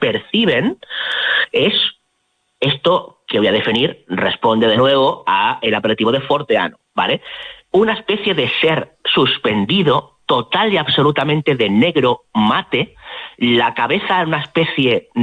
perciben es esto que voy a definir, responde de nuevo a el apelativo de forteano, ¿vale? Una especie de ser suspendido, total y absolutamente de negro mate, la cabeza una especie